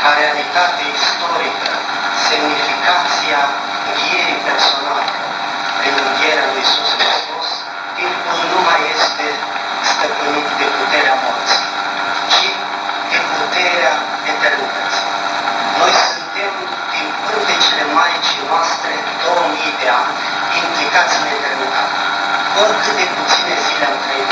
ca realitate istorică, semnificația învierii personale prin învierea lui Iisus Hristos, timpul nu mai este stăpânit de puterea morții, ci de puterea eternității. Noi suntem, din pântecele Maicii noastre, 2000 de ani, implicați în eternitate. Oricât de puține zile am trăit.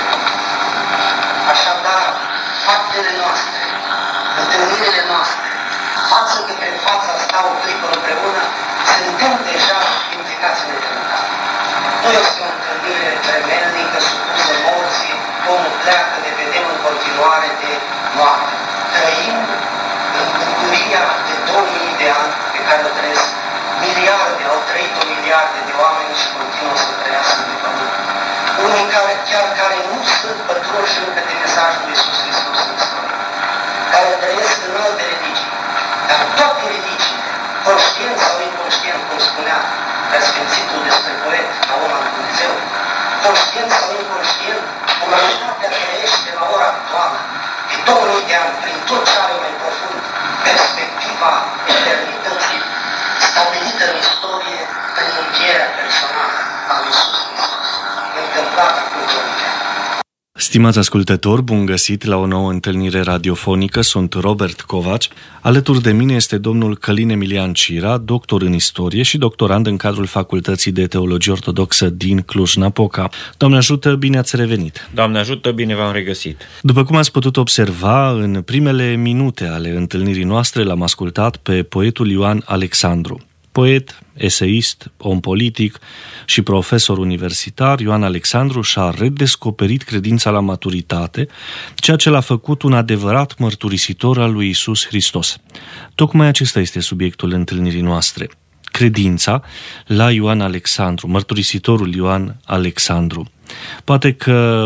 Așadar, faptele noastre, întâlnirile noastre, față către fața stau o clipă împreună, suntem deja implicați în eternitate. Nu este o întâlnire tremelnică, supusă morții, omul pleacă, ne vedem în continuare de moarte. Trăim în bucuria de 2000 de ani pe care o trăiesc miliarde, au trăit 1 miliarde de oameni și continuă să trăiască de pământ. Unii care nu sunt pătrunși încă de mesajul lui Iisus Hristos în istorie, care trăiesc în alte religii, dar toate religiile, conștient sau inconștient, cum spunea Preasfințitul despre poet, la om al Dumnezeu, conștient sau inconștient, umanitatea trăiește la ora actuală, de 2000 de ani, prin tot ce are mai profund, perspectiva eternității, stabilită în istorie prin învierea personală a lui Iisus Hristos, întâmplată acum 2000 de ani. Stimați ascultători, bun găsit la o nouă întâlnire radiofonică. Sunt Robert Covaci. Alături de mine este domnul Călin Emilian Cira, doctor în istorie și doctorand în cadrul Facultății de Teologie Ortodoxă din Cluj-Napoca. Doamne ajută, bine ați revenit! Doamne ajută, bine v-am regăsit! După cum ați putut observa, în primele minute ale întâlnirii noastre l-am ascultat pe poetul Ioan Alexandru. Poet, eseist, om politic și profesor universitar, Ioan Alexandru și-a redescoperit credința la maturitate, ceea ce l-a făcut un adevărat mărturisitor al lui Iisus Hristos. Tocmai acesta este subiectul întâlnirii noastre. Credința la Ioan Alexandru, mărturisitorul Ioan Alexandru. Poate că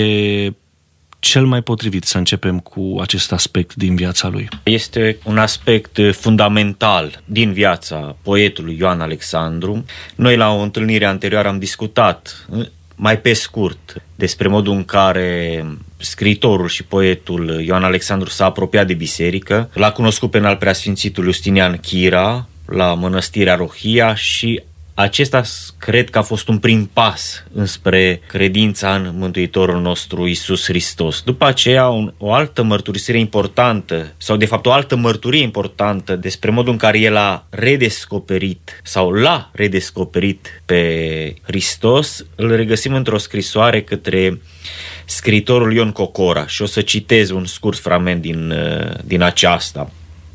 e cel mai potrivit să începem cu acest aspect din viața lui. Este un aspect fundamental din viața poetului Ioan Alexandru. Noi la o întâlnire anterioară am discutat mai pe scurt despre modul în care scriitorul și poetul Ioan Alexandru s-a apropiat de biserică. L-a cunoscut pe înalt preasfințitul Justinian Chira la mănăstirea Rohia și acesta cred că a fost un prim pas înspre credința în Mântuitorul nostru Iisus Hristos. După aceea, o altă mărturisire importantă, sau de fapt o altă mărturie importantă despre modul în care el a redescoperit sau l-a redescoperit pe Hristos, îl regăsim într-o scrisoare către scriitorul Ion Cocora și o să citez un scurt fragment din aceasta.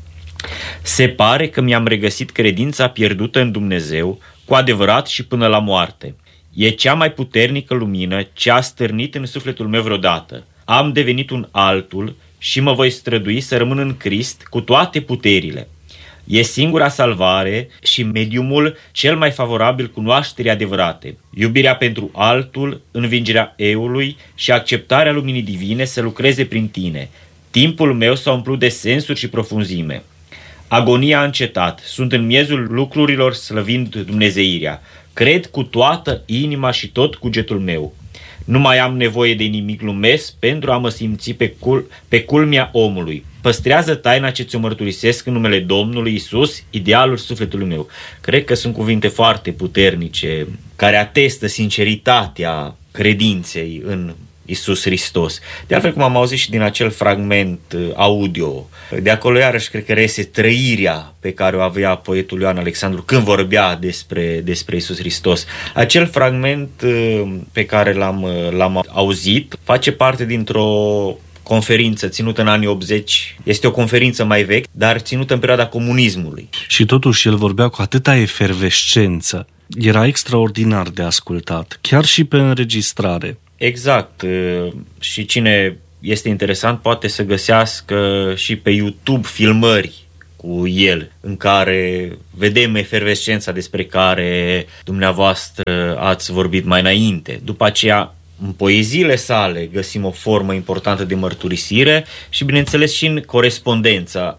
Se pare că mi-am regăsit credința pierdută în Dumnezeu cu adevărat și până la moarte. E cea mai puternică lumină ce a stârnit în sufletul meu vreodată. Am devenit un altul și mă voi strădui să rămân în Crist cu toate puterile. E singura salvare și mediumul cel mai favorabil cunoașterii adevărate. Iubirea pentru altul, învingerea eului și acceptarea luminii divine să lucreze prin tine. Timpul meu s-a umplut de sensuri și profunzime. Agonia a încetat, sunt în miezul lucrurilor slăvind dumnezeirea. Cred cu toată inima și tot cugetul meu. Nu mai am nevoie de nimic lumesc pentru a mă simți pe culmea omului. Păstrează taina ce ți-o mărturisesc în numele Domnului Iisus, idealul sufletului meu. Cred că sunt cuvinte foarte puternice care atestă sinceritatea credinței în Iisus Hristos. De altfel, cum am auzit și din acel fragment audio, de acolo iarăși cred că reiese trăirea pe care o avea poetul Ioan Alexandru când vorbea despre Iisus Hristos. Acel fragment pe care l-am auzit face parte dintr-o conferință ținută în anii 80. Este o conferință mai veche, dar ținută în perioada comunismului. Și totuși el vorbea cu atâta efervescență. Era extraordinar de ascultat, chiar și pe înregistrare. Exact. Și cine este interesant poate să găsească și pe YouTube filmări cu el, în care vedem efervescența despre care dumneavoastră ați vorbit mai înainte. După aceea, în poeziile sale găsim o formă importantă de mărturisire și, bineînțeles, și în corespondența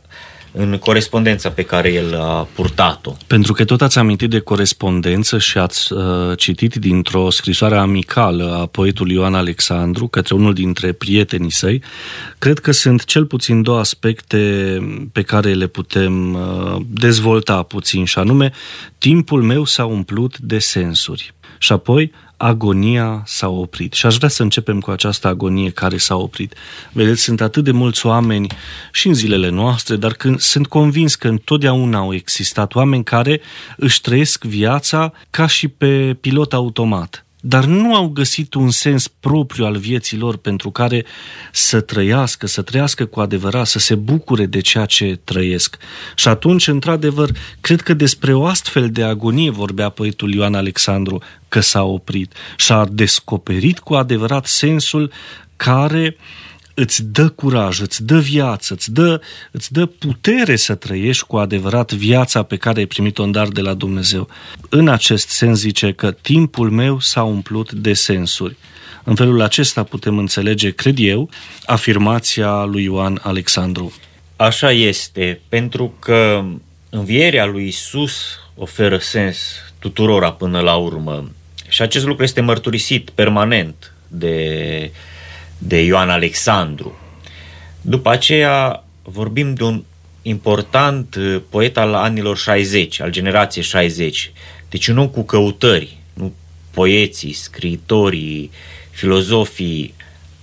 în corespondența pe care el a purtat-o. Pentru că tot ați amintit de corespondență și ați citit dintr-o scrisoare amicală a poetului Ioan Alexandru către unul dintre prietenii săi, cred că sunt cel puțin două aspecte pe care le putem dezvolta puțin, și anume, timpul meu s-a umplut de sensuri. Și apoi, agonia s-a oprit. Și aș vrea să începem cu această agonie care s-a oprit. Vedeți, sunt atât de mulți oameni și în zilele noastre, dar sunt convins că întotdeauna au existat oameni care își trăiesc viața ca și pe pilot automat, dar nu au găsit un sens propriu al vieții lor pentru care să trăiască cu adevărat, să se bucure de ceea ce trăiesc. Și atunci, într-adevăr, cred că despre o astfel de agonie vorbea poetul Ioan Alexandru, că s-a oprit și a descoperit cu adevărat sensul care îți dă curaj, îți dă viață, îți dă putere să trăiești cu adevărat viața pe care ai primit-o în dar de la Dumnezeu. În acest sens zice că timpul meu s-a umplut de sensuri. În felul acesta putem înțelege, cred eu, afirmația lui Ioan Alexandru. Așa este, pentru că învierea lui Iisus oferă sens tuturora până la urmă. Și acest lucru este mărturisit permanent de Ioan Alexandru. După aceea vorbim de un important poet al anilor 60, al generației 60. Deci un om cu căutări. Nu poeții, scriitorii, filozofii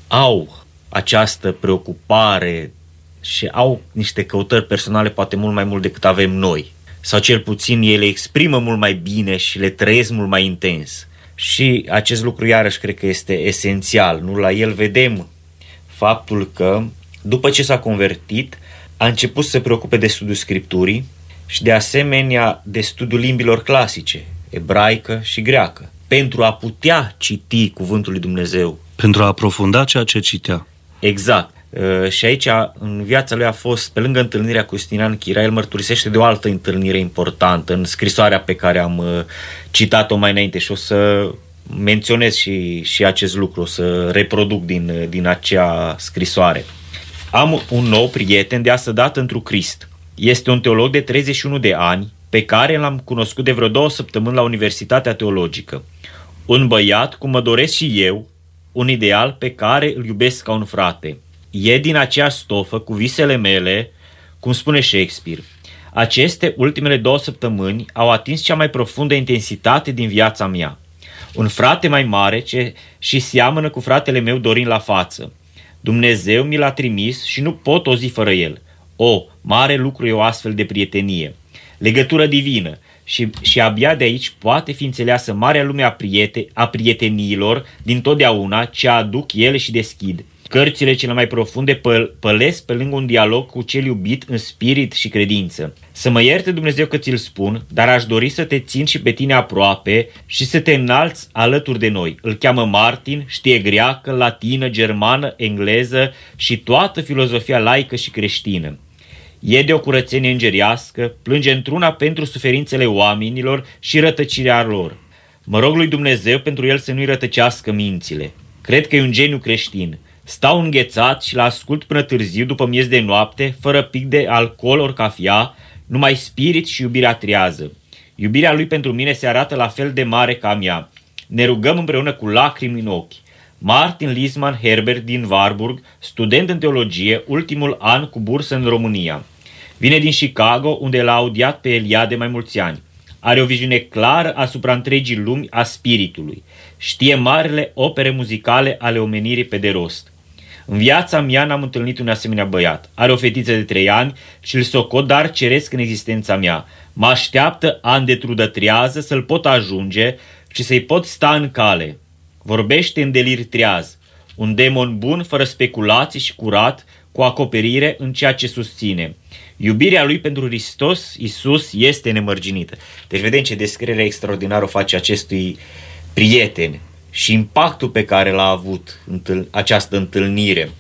au această preocupare și au niște căutări personale poate mult mai mult decât avem noi. Sau cel puțin ele exprimă mult mai bine și le trăiesc mult mai intens. Și acest lucru iarăși cred că este esențial. Nu? La el vedem faptul că după ce s-a convertit a început să se preocupe de studiul Scripturii și de asemenea de studiul limbilor clasice, ebraică și greacă, pentru a putea citi cuvântul lui Dumnezeu. Pentru a aprofunda ceea ce citea. Exact. Și aici în viața lui a fost, pe lângă întâlnirea cu Justinian Chira, el mărturisește de o altă întâlnire importantă în scrisoarea pe care am citat-o mai înainte și o să menționez și acest lucru, o să reproduc din acea scrisoare. Am un nou prieten de astă dată întru Crist. Este un teolog de 31 de ani pe care l-am cunoscut de vreo 2 săptămâni la Universitatea Teologică. Un băiat cum mă doresc și eu, un ideal pe care îl iubesc ca un frate. E din aceeași stofă cu visele mele, cum spune Shakespeare. Aceste ultimele 2 săptămâni au atins cea mai profundă intensitate din viața mea. Un frate mai mare și seamănă cu fratele meu Dorin la față. Dumnezeu mi l-a trimis și nu pot o zi fără el. O, mare lucru e o astfel de prietenie. Legătură divină și abia de aici poate fi înțeleasă marea lume a prieteniilor din totdeauna ce aduc ele și deschid. Cărțile cele mai profunde pălesc pe lângă un dialog cu cel iubit în spirit și credință. Să mă ierte Dumnezeu că ți-l spun, dar aș dori să te țin și pe tine aproape și să te înalți alături de noi. Îl cheamă Martin, știe greacă, latină, germană, engleză și toată filozofia laică și creștină. E de o curățenie îngerească, plânge într-una pentru suferințele oamenilor și rătăcirea lor. Mă rog lui Dumnezeu pentru el să nu-i rătăcească mințile. Cred că e un geniu creștin. Stau înghețat și l-ascult până târziu, după miez de noapte, fără pic de alcool ori cafea, numai spirit și iubirea trează. Iubirea lui pentru mine se arată la fel de mare ca a mea. Ne rugăm împreună cu lacrimi în ochi. Martin Lisman Herbert din Warburg, student în teologie, ultimul an cu bursă în România. Vine din Chicago, unde l-a audiat pe Eliade mai mulți ani. Are o viziune clară asupra întregii lumi a spiritului. Știe marile opere muzicale ale omenirii pe de rost. În viața mea n-am întâlnit un asemenea băiat. Are o fetiță de 3 ani și îl socot dar ceresc în existența mea. Mă așteaptă ani de trudă trează să-l pot ajunge și să-i pot sta în cale. Vorbește în delir treaz. Un demon bun, fără speculații și curat, cu acoperire în ceea ce susține. Iubirea lui pentru Hristos, Iisus, este nemărginită. Deci vedem ce descriere extraordinară o face acestui prieten și impactul pe care l-a avut această întâlnire.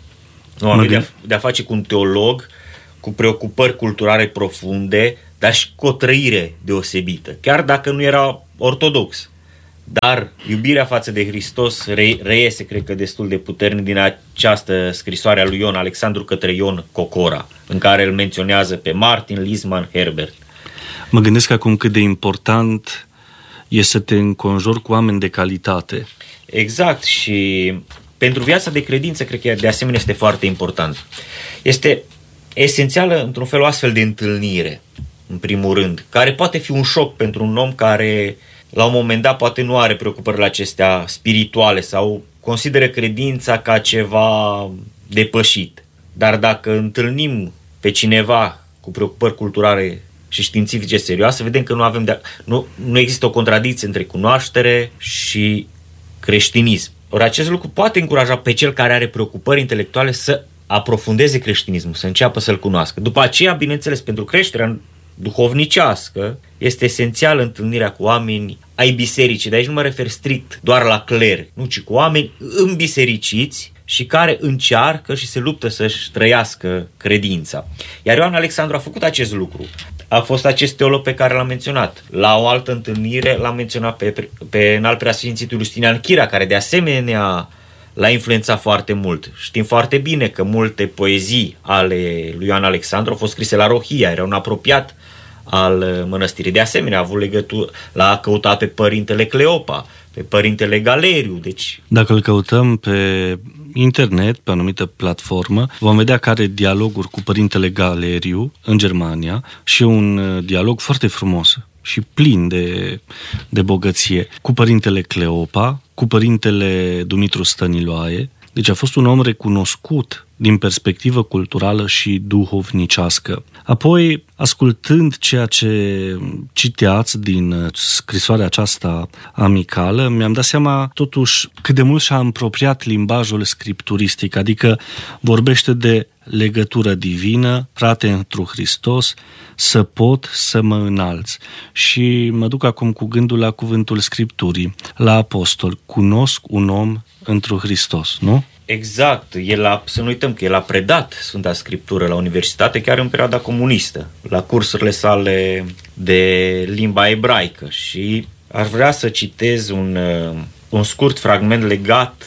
De a face cu un teolog cu preocupări culturale profunde, dar și cu o trăire deosebită. Chiar dacă nu era ortodox, dar iubirea față de Hristos reiese, cred că, destul de puternic din această scrisoare a lui Ion Alexandru către Ion Cocora, în care îl menționează pe Martin Lisman Herbert. Mă gândesc acum cât de important e să te înconjori cu oameni de calitate. Exact, și pentru viața de credință cred că de asemenea este foarte important. Este esențială într-un fel o astfel de întâlnire, în primul rând, care poate fi un șoc pentru un om care la un moment dat poate nu are preocupările acestea spirituale sau consideră credința ca ceva depășit. Dar dacă întâlnim pe cineva cu preocupări culturale și științifice serioase, vedem că nu există o contradicție între cunoaștere și creștinism. Ori acest lucru poate încuraja pe cel care are preocupări intelectuale să aprofundeze creștinismul, să înceapă să-l cunoască. După aceea, bineînțeles, pentru creșterea duhovnicească, este esențială întâlnirea cu oameni ai bisericii. De aici nu mă refer strict doar la cler, nu, ci cu oameni îmbisericiți și care încearcă și se luptă să-și trăiască credința. Iar Ioan Alexandru a făcut acest lucru. A fost acest teolog pe care l-am menționat. La o altă întâlnire l-am menționat pe înalt preasfințitul Justinian Chira, care de asemenea l-a influențat foarte mult. Știm foarte bine că multe poezii ale lui Ioan Alexandru au fost scrise la Rohia, era un apropiat al mănăstirii. De asemenea, a avut legătură, l-a căutat pe părintele Cleopa, pe părintele Galeriu. Deci, dacă îl căutăm pe internet, pe o anumită platformă, vom vedea că are dialoguri cu părintele Galeriu în Germania și un dialog foarte frumos și plin de bogăție cu părintele Cleopa, cu părintele Dumitru Stăniloae. Deci a fost un om recunoscut din perspectivă culturală și duhovnicească. Apoi, ascultând ceea ce citeați din scrisoarea aceasta amicală, mi-am dat seama totuși cât de mult și-a apropiat limbajul scripturistic, adică vorbește de legătură divină, frate întru Hristos, să pot să mă înalți. Și mă duc acum cu gândul la cuvântul Scripturii, la apostol, cunosc un om întru Hristos, nu? Exact, să nu uităm că el a predat Sfânta Scriptură la universitate chiar în perioada comunistă, la cursurile sale de limba ebraică, și aș vrea să citez un scurt fragment legat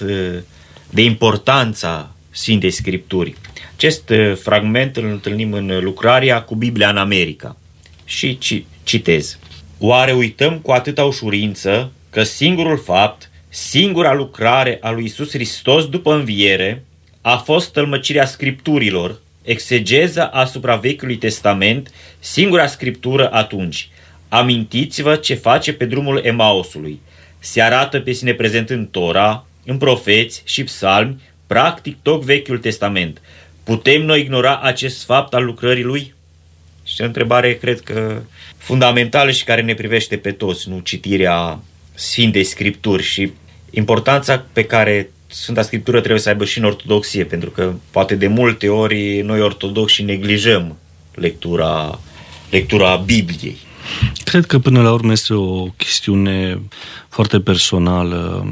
de importanța Sfintei Scripturii. Acest fragment îl întâlnim în lucrarea Cu Biblia în America și citez. Oare uităm cu atâta ușurință că singurul fapt, singura lucrare a lui Iisus Hristos după înviere a fost tălmăcirea Scripturilor, exegeza asupra Vechiului Testament, singura Scriptură atunci. Amintiți-vă ce face pe drumul Emausului. Se arată pe sine prezent în Tora, în profeți și psalmi, practic tot Vechiul Testament. Putem noi ignora acest fapt al lucrării lui? Și o întrebare, cred că, fundamentală și care ne privește pe toți, nu? Citirea Sfintei Scripturi și importanța pe care Sfânta Scriptură trebuie să aibă și în ortodoxie, pentru că poate de multe ori noi ortodoxi neglijăm lectura Bibliei. Cred că până la urmă este o chestiune foarte personală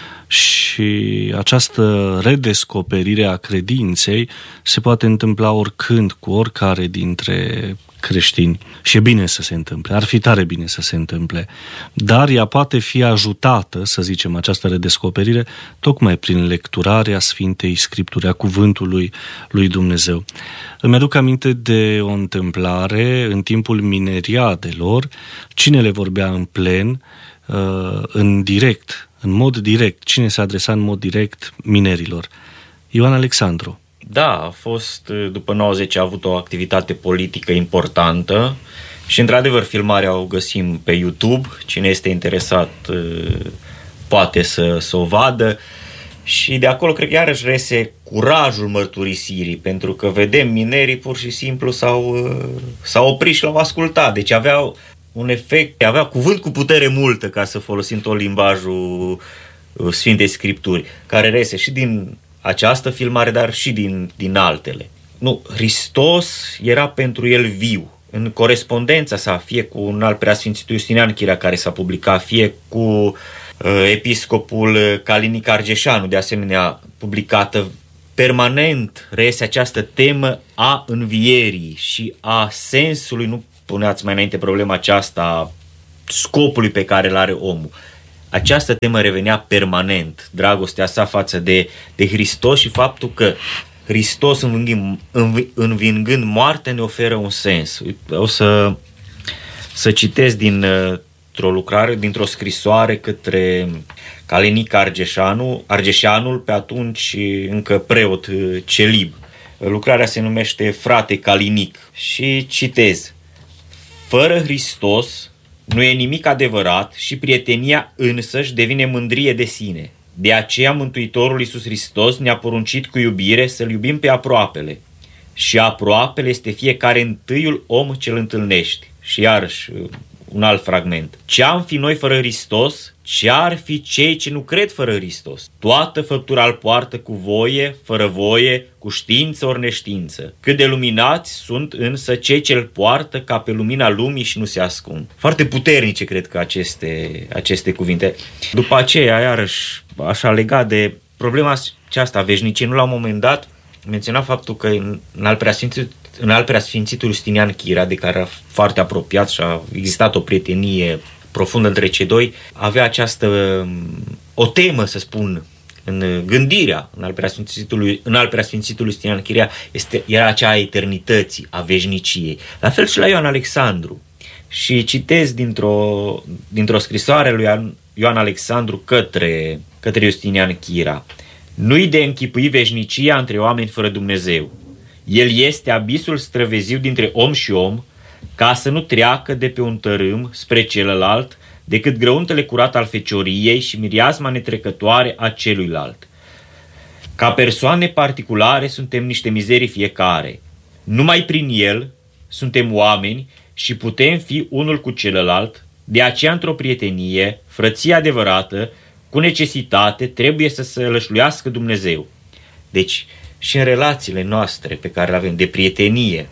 și această redescoperire a credinței se poate întâmpla oricând, cu oricare dintre creștini. Și e bine să se întâmple, ar fi tare bine să se întâmple, dar ea poate fi ajutată, să zicem, această redescoperire, tocmai prin lecturarea Sfintei Scripturi, a cuvântului lui Dumnezeu. Îmi aduc aminte de o întâmplare în timpul mineriadelor. Cine le vorbea în plen, în direct, în mod direct? Cine se adresa în mod direct minerilor? Ioan Alexandru. Da, a fost, după 90, a avut o activitate politică importantă și, într-adevăr, filmarea o găsim pe YouTube. Cine este interesat poate să o vadă. Și de acolo, cred că iarăși reiese curajul mărturisirii, pentru că vedem minerii pur și simplu s-au oprit și l-au ascultat. Deci aveau un efect, avea cuvânt cu putere multă, ca să folosim tot limbajul Sfintei Scripturi, care reiese și din această filmare, dar și din altele. Nu, Hristos era pentru el viu. În corespondența sa, fie cu un alt preasfințitul Justinian Chira, care s-a publicat, fie cu episcopul Calinic Argeșanu, de asemenea publicată, permanent reiese această temă a învierii și a sensului, nu puneați mai înainte problema aceasta, scopului pe care îl are omul. această temă revenea permanent, dragostea sa față de Hristos și faptul că Hristos, învingând moartea, ne oferă un sens. O să citesc dintr-o lucrare, dintr-o scrisoare către Calenic Argeșanul, pe atunci încă preot celib. Lucrarea se numește Frate Calinic și citez: fără Hristos nu e nimic adevărat și prietenia însăși devine mândrie de sine. De aceea Mântuitorul Iisus Hristos ne-a poruncit cu iubire să-L iubim pe aproapele. Și aproapele este fiecare întâiul om ce-L întâlnești. Și iarăși un alt fragment. Ce-am fi noi fără Hristos? Ce-ar fi cei ce nu cred fără Hristos? Toată făptura îl poartă cu voie, fără voie, cu știință ori neștiință. Cât de luminați sunt însă cei ce îl poartă ca pe lumina lumii și nu se ascund. Foarte puternice, cred că, aceste cuvinte. După aceea, iarăși, așa legat de problema aceasta a veșniciei, nu la un moment dat menționa faptul că în al preasfințitul Justinian Chira, de care era foarte apropiat și a existat o prietenie profundă între cei doi, avea o temă, să spun, în gândirea în al preasfințitul Justinian Chira era aceea a eternității, a veșniciei. La fel și la Ioan Alexandru. Și citez dintr-o scrisoare lui Ioan Alexandru către Justinian Chira: nu-i de închipui veșnicia între oameni fără Dumnezeu. El este abisul străveziu dintre om și om, ca să nu treacă de pe un tărâm spre celălalt decât grăuntele curat al fecioriei și miriasma netrecătoare a celuilalt. Ca persoane particulare suntem niște mizerii fiecare. Numai prin el suntem oameni și putem fi unul cu celălalt, de aceea într-o prietenie, frăție adevărată, cu necesitate, trebuie să se lășluiască Dumnezeu. Deci, și în relațiile noastre pe care le avem de prietenie,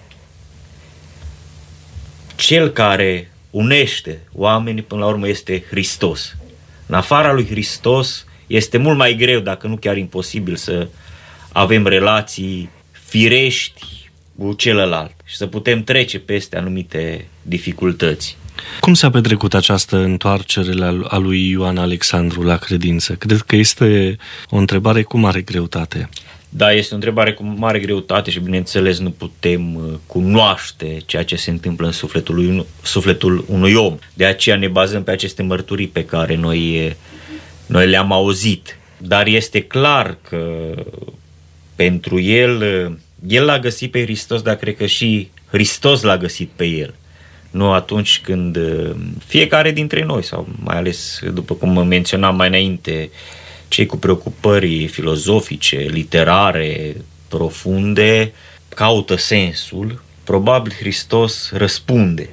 cel care unește oamenii până la urmă este Hristos. În afara lui Hristos este mult mai greu, dacă nu chiar imposibil, să avem relații firești cu celălalt și să putem trece peste anumite dificultăți. Cum s-a petrecut această întoarcere a lui Ioan Alexandru la credință? Cred că este o întrebare cu mare greutate. Da, este o întrebare cu mare greutate și, bineînțeles, nu putem cunoaște ceea ce se întâmplă în sufletul unui om. De aceea ne bazăm pe aceste mărturii pe care noi le-am auzit. Dar este clar că pentru el l-a găsit pe Hristos, dar cred că și Hristos l-a găsit pe el. Nu atunci când fiecare dintre noi, sau mai ales, după cum menționam mai înainte, cei cu preocupări filozofice, literare, profunde, caută sensul, probabil Hristos răspunde.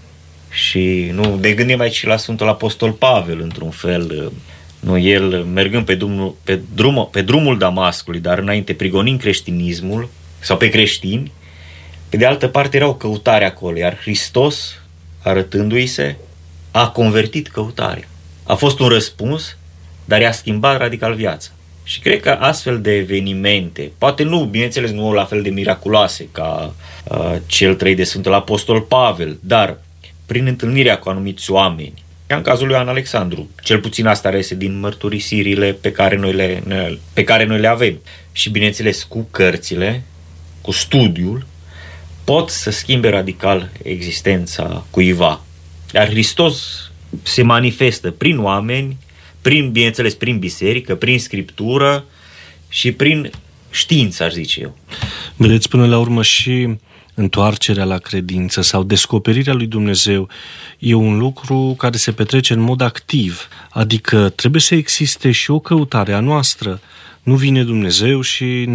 Și nu ne gândim aici la Sfântul Apostol Pavel, într-un fel, nu, el mergând pe drumul Damascului, dar înainte prigonind creștinismul, sau pe creștini, pe de altă parte era o căutare acolo, iar Hristos, arătându-i se, a convertit căutarea. A fost un răspuns, dar i-a schimbat radical viața. Și cred că astfel de evenimente, poate nu, bineînțeles, nu la fel de miraculoase ca cel trăit de Sfântul Apostol Pavel, dar prin întâlnirea cu anumiți oameni, ca în cazul lui Ioan Alexandru, cel puțin asta reiese din mărturisirile pe care noi le avem. Și bineînțeles, cu cărțile, cu studiul, pot să schimbe radical existența cuiva. Dar Hristos se manifestă prin oameni, bineînțeles, prin biserică, prin scriptură și prin știință, aș zice eu. Vedeți, până la urmă și întoarcerea la credință sau descoperirea lui Dumnezeu e un lucru care se petrece în mod activ, adică trebuie să existe și o căutare a noastră. Nu vine Dumnezeu și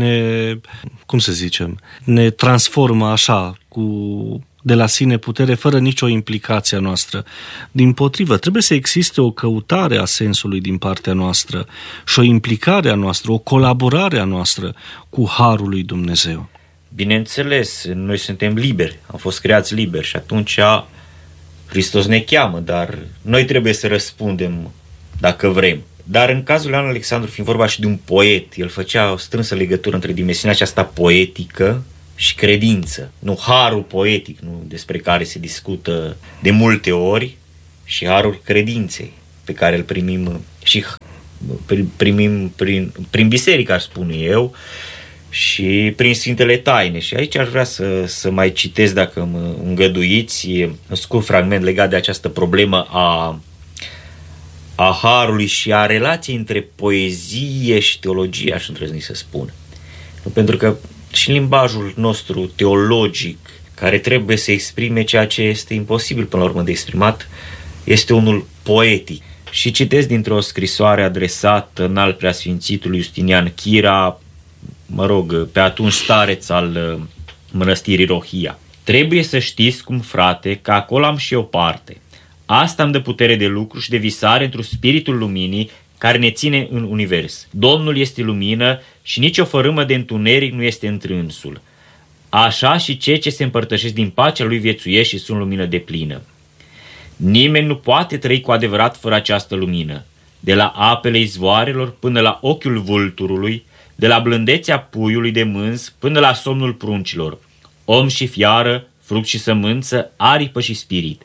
ne transformă așa, de la sine putere, fără nicio implicație a noastră. Dimpotrivă, trebuie să existe o căutare a sensului din partea noastră și o implicare a noastră, o colaborare a noastră cu harul lui Dumnezeu. Bineînțeles, noi suntem liberi, am fost creați liberi și atunci Hristos ne cheamă, dar noi trebuie să răspundem dacă vrem. Dar în cazul lui Ioan Alexandru, fiind vorba și de un poet, el făcea o strânsă legătură între dimensiunea aceasta poetică și credință. Nu harul poetic, nu, despre care se discută de multe ori, și harul credinței. pe care îl primim și primim prin biserică, aș spune eu, și prin Sfintele Taine. Și aici aș vrea să mai citesc, dacă mă îngăduiți, un scurt fragment legat de această problemă a harului și a relației între poezie și teologie, aș îndrăzni să spun. Pentru că și limbajul nostru teologic, care trebuie să exprime ceea ce este imposibil până la urmă de exprimat, este unul poetic. Și citesc dintr-o scrisoare adresată înalt preasfințitului Justinian Chira, pe atunci stareț al mănăstirii Rohia. Trebuie să știți, cum frate, că acolo am și eu parte. Asta îmi dă putere de lucru și de visare într-un spiritul luminii care ne ține în univers. Domnul este lumină și nicio fărâmă de întuneric nu este întrânsul. Așa și cei ce se împărtășesc din pacea lui viețuiesc și sunt lumină deplină. Nimeni nu poate trăi cu adevărat fără această lumină. De la apele izvoarelor până la ochiul vulturului, de la blândețea puiului de mânz până la somnul pruncilor, om și fiară, fruct și sămânță, aripă și spirit,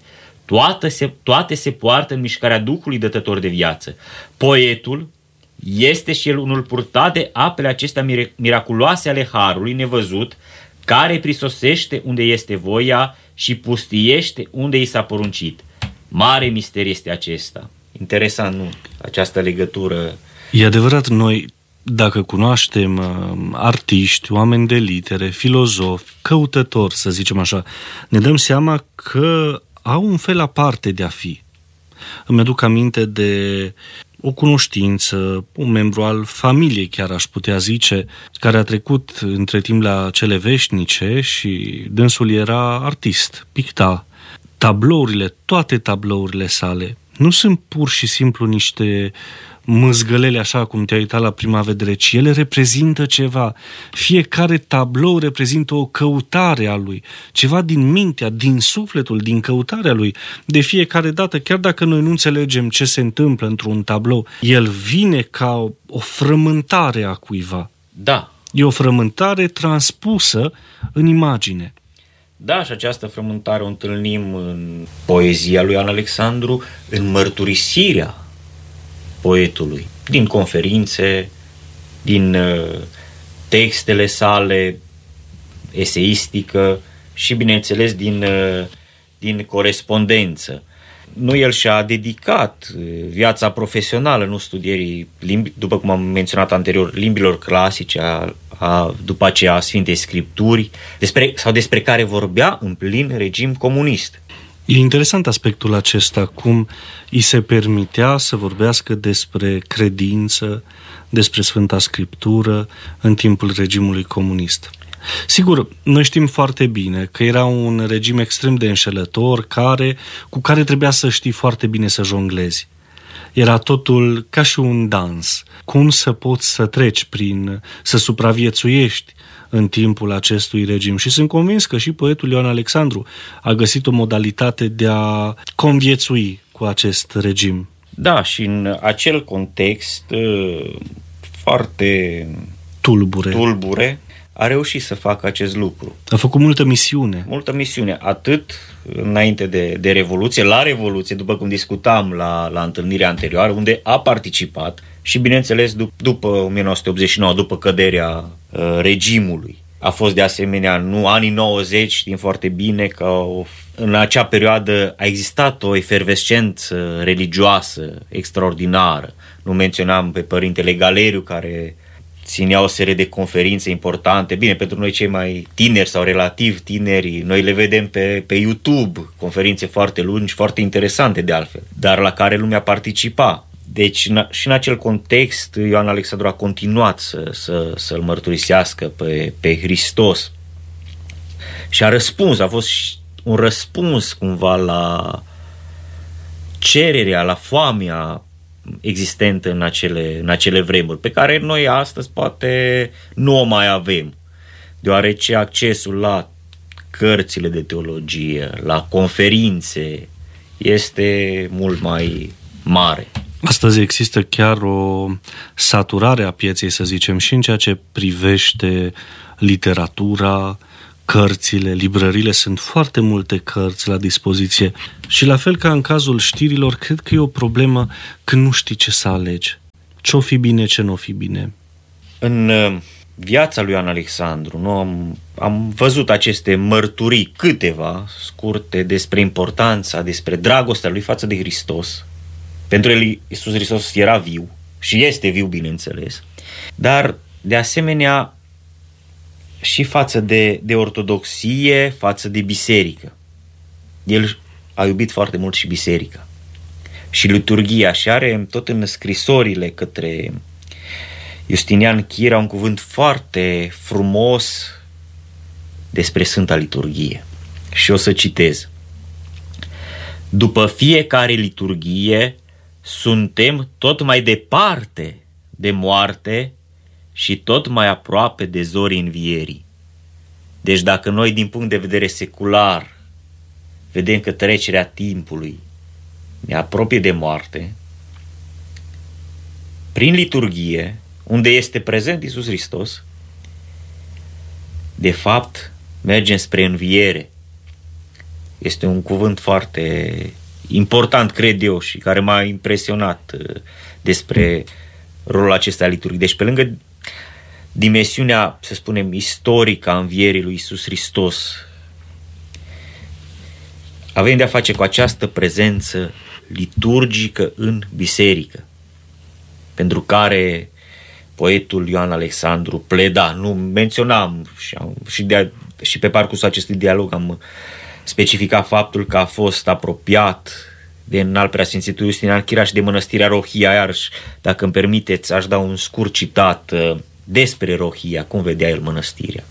toate se poartă în mișcarea Duhului dătător de viață. Poetul este și el unul purtat de apele acestea miraculoase ale harului nevăzut, care prisosește unde este voia și pustiește unde i s-a poruncit. Mare mister este acesta. Interesant, nu? Această legătură. E adevărat, noi, dacă cunoaștem artiști, oameni de litere, filozofi, căutători, să zicem așa, ne dăm seama că au un fel aparte de a fi. Îmi aduc aminte de o cunoștință, un membru al familiei, chiar aș putea zice, care a trecut între timp la cele veșnice și dânsul era artist, picta. Tablourile, toate tablourile sale, nu sunt pur și simplu niște mâzgălele așa cum te-ai uitat la prima vedere, ci ele reprezintă ceva. Fiecare tablou reprezintă o căutare a lui, ceva din mintea, din sufletul, din căutarea lui. De fiecare dată, chiar dacă noi nu înțelegem ce se întâmplă într-un tablou, el vine ca o frământare a cuiva. Da. E o frământare transpusă în imagine. Da, și această frământare o întâlnim în poezia lui Ioan Alexandru, în mărturisirea poetului, din conferințe, din textele sale, eseistică și, bineînțeles, din corespondență. Nu, el și-a dedicat viața profesională, nu studierii limbi, după cum am menționat anterior, limbilor clasice, după aceea a Sfintei Scripturi, despre care vorbea în plin regim comunist. E interesant aspectul acesta, cum îi se permitea să vorbească despre credință, despre Sfânta Scriptură în timpul regimului comunist. Sigur, noi știm foarte bine că era un regim extrem de înșelător, cu care trebuia să știi foarte bine să jonglezi. Era totul ca și un dans. Cum să poți să treci să supraviețuiești în timpul acestui regim. Și sunt convins că și poetul Ioan Alexandru a găsit o modalitate de a conviețui cu acest regim. Da, și în acel context foarte tulbure, a reușit să facă acest lucru. A făcut multă misiune. Multă misiune, atât înainte de Revoluție, la Revoluție, după cum discutam la întâlnirea anterioară, unde a participat și, bineînțeles, după 1989, după căderea regimului. A fost de asemenea, anii 90, știm foarte bine că în acea perioadă a existat o efervescență religioasă extraordinară. Nu menționam pe Părintele Galeriu, care ținea o serie de conferințe importante. Bine, pentru noi cei mai tineri sau relativ tineri, noi le vedem pe YouTube, conferințe foarte lungi, foarte interesante de altfel, dar la care lumea participa. Deci și în acel context Ioan Alexandru a continuat să-L mărturisească pe Hristos și a fost un răspuns cumva la cererea, la foamea existentă în acele vremuri, pe care noi astăzi poate nu o mai avem, deoarece accesul la cărțile de teologie, la conferințe, este mult mai mare. Astăzi există chiar o saturare a pieței, să zicem, și în ceea ce privește literatura, cărțile, librările, sunt foarte multe cărți la dispoziție și la fel ca în cazul știrilor, cred că e o problemă când nu știi ce să alegi. Ce-o fi bine, ce nu-o fi bine. În viața lui Ioan Alexandru am văzut aceste mărturii, câteva scurte, despre importanța, despre dragostea lui față de Hristos. Pentru el Iisus Hristos era viu și este viu, bineînțeles, dar de asemenea și față de ortodoxie, față de biserică. El a iubit foarte mult și biserica și liturghia și are tot în scrisorile către Justinian Chira un cuvânt foarte frumos despre Sfânta Liturghie. Și o să citez. După fiecare liturghie suntem tot mai departe de moarte și tot mai aproape de zorii învierii. Deci dacă noi din punct de vedere secular vedem că trecerea timpului ne apropie de moarte, prin liturghie, unde este prezent Iisus Hristos, de fapt mergem spre înviere. Este un cuvânt foarte important, cred eu, și care m-a impresionat despre rolul acesta al liturgiei. Deci pe lângă dimensiunea, să spunem, istorică a învierii lui Iisus Hristos, avem de-a face cu această prezență liturgică în biserică, pentru care poetul Ioan Alexandru pleda. Nu menționam și pe parcursul acestui dialog am specificat faptul că a fost apropiat de înalt preasfințitul Justinian Chira și de mănăstirea Rohia. Iarăși, dacă îmi permiteți, aș da un scurt citat despre Rohia, cum vedea el mănăstirea.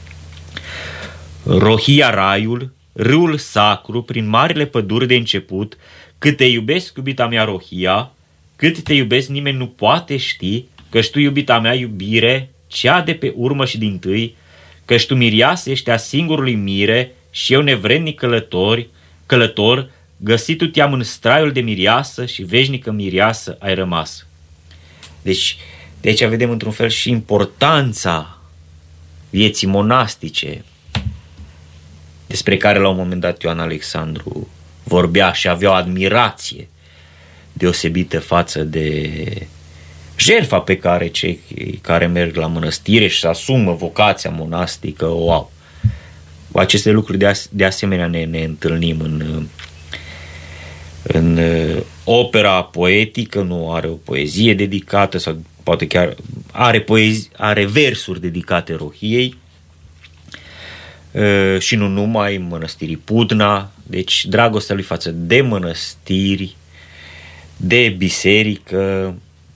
Rohia, raiul, râul sacru, prin marile păduri de început, cât te iubesc, iubita mea Rohia, cât te iubesc nimeni nu poate ști, căci tu, iubita mea iubire, cea de pe urmă și dintâi, căci tu mireasă ești a singurului mire și eu nevrednic călător, găsit-o te-am în straiul de mireasă și veșnică mireasă ai rămas. Deci, de aici vedem într-un fel și importanța vieții monastice, despre care la un moment dat Ioan Alexandru vorbea și avea o admirație deosebită față de jertfa pe care cei care merg la mănăstire și se asumă vocația monastică o au. Cu aceste lucruri de asemenea ne întâlnim în opera poetică. Nu are o poezie dedicată sau poate chiar are versuri dedicate Rohiei și nu numai, mănăstirii Pudna. Deci dragostea lui față de mănăstiri, de biserică,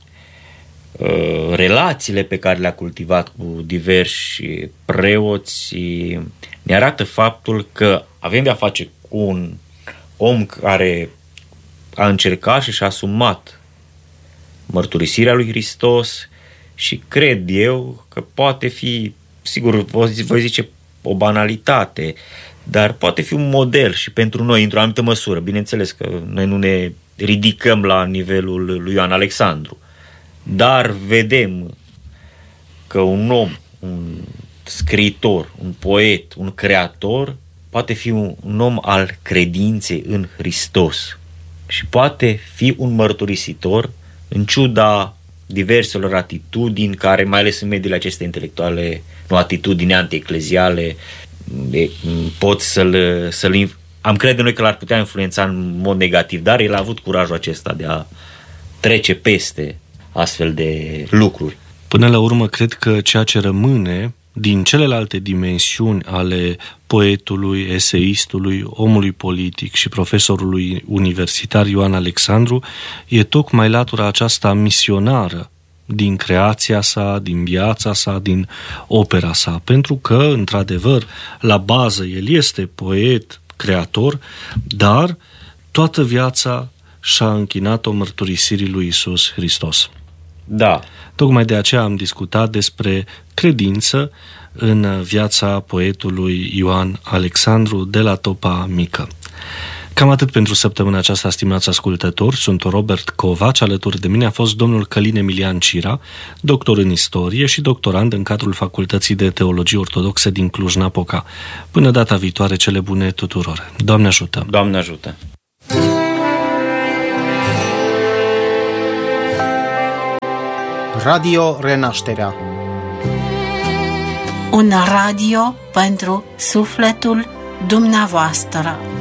relațiile pe care le-a cultivat cu diversi preoți ne arată faptul că avem de-a face cu un om care a încercat și și-a asumat mărturisirea lui Hristos și cred eu că poate fi, sigur, voi zice o banalitate, dar poate fi un model și pentru noi într-o anumită măsură. Bineînțeles că noi nu ne ridicăm la nivelul lui Ioan Alexandru, dar vedem că un om, un scriitor, un poet, un creator poate fi un om al credinței în Hristos și poate fi un mărturisitor în ciuda diverselor atitudini care, mai ales în mediile acestea intelectuale, nu atitudini anti-ecleziale, pot să-l am crede noi că l-ar putea influența în mod negativ, dar el a avut curajul acesta de a trece peste astfel de lucruri. Până la urmă, cred că ceea ce rămâne din celelalte dimensiuni ale poetului, eseistului, omului politic și profesorului universitar Ioan Alexandru e tocmai latura aceasta misionară din creația sa, din viața sa, din opera sa, pentru că, într-adevăr, la bază el este poet, creator, dar toată viața și-a închinat-o mărturisirii lui Iisus Hristos. Da. Tocmai de aceea am discutat despre credință în viața poetului Ioan Alexandru de la Topa Mică. Cam atât pentru săptămâna aceasta, stimați ascultători. Sunt Robert Covaci, alături de mine a fost domnul Călin Emilian Cira, doctor în istorie și doctorand în cadrul Facultății de Teologie Ortodoxă din Cluj-Napoca. Până data viitoare, cele bune tuturor. Doamne ajută! Doamne ajută! Radio Renașterea. Un radio pentru sufletul dumneavoastră.